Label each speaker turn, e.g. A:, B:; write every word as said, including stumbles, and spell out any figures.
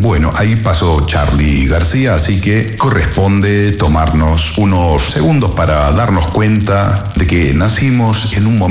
A: bueno, ahí pasó Charly García, así que corresponde tomarnos unos segundos para darnos cuenta de que nacimos en un momento